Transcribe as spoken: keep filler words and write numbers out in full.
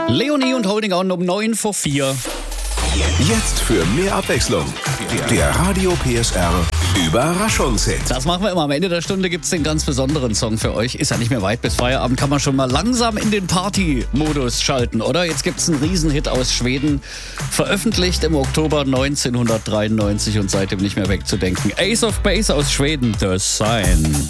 Leonie und Holding On um neun vor vier. Jetzt für mehr Abwechslung. Der Radio P S R Überraschungshit. Das machen wir immer. Am Ende der Stunde gibt es den ganz besonderen Song für euch. Ist ja nicht mehr weit bis Feierabend. Kann man schon mal langsam in den Party-Modus schalten, oder? Jetzt gibt es einen Riesenhit aus Schweden. Veröffentlicht im Oktober neunzehnhundertdreiundneunzig und seitdem nicht mehr wegzudenken. Ace of Base aus Schweden, The Sign.